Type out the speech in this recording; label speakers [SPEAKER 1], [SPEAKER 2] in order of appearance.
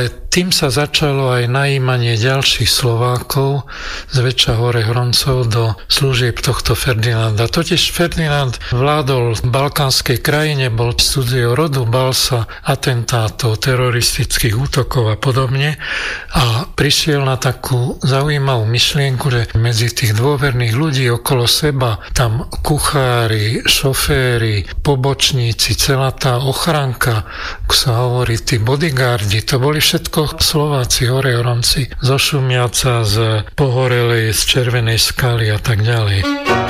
[SPEAKER 1] ale tým sa začalo aj najímanie ďalších Slovákov, zväčša Horehroncov, do služieb tohto Ferdinanda. Totiž Ferdinand vládol v balkánskej krajine, bol cudzieho rodu, bál sa atentátov, teroristických útokov a podobne a prišiel na takú zaujímavú myšlienku, že medzi tých dôverných ľudí okolo seba, tam kuchári, šoféri, pobočníci, celá tá ochranka, ako sa hovorí, tí bodyguardi, to boli všetko Slováci, Horehronci, zo Šumiaca, z Pohorelej, z Červenej Skaly a tak ďalej.